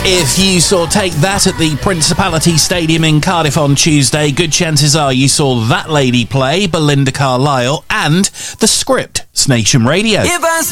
If you saw Take That at the Principality Stadium in Cardiff on Tuesday, good chances are you saw that lady play, Belinda Carlisle, and The Script, Nation Radio. If I